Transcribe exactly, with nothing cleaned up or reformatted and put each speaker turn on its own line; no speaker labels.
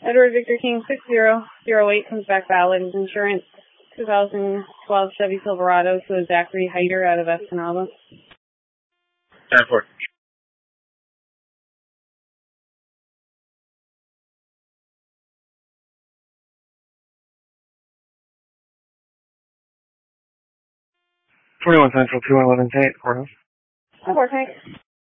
Edward Victor King six zero zero eight comes back valid. His insurance two thousand twelve Chevy Silverado to Zachary Hyder out of Escanaba.
ten four.
twenty-one Central, two one one eight, courthouse.
ten four, thanks.